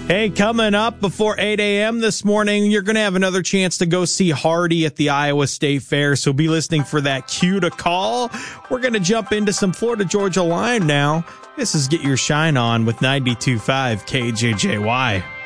Hey, coming up before 8 a.m. this morning, you're going to have another chance to go see Hardy at the Iowa State Fair, so be listening for that cue to call. We're going to jump into some Florida-Georgia Line now. This is Get Your Shine On with 92.5 KJJY.